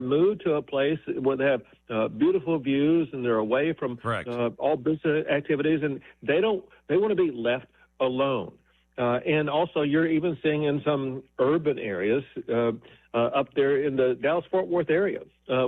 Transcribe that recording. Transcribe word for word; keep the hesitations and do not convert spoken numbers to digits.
move to a place where they have uh, beautiful views and they're away from Correct. uh, all business activities, and they don't they want to be left alone. Uh, and also, you're even seeing in some urban areas uh, uh, up there in the Dallas-Fort Worth area, uh,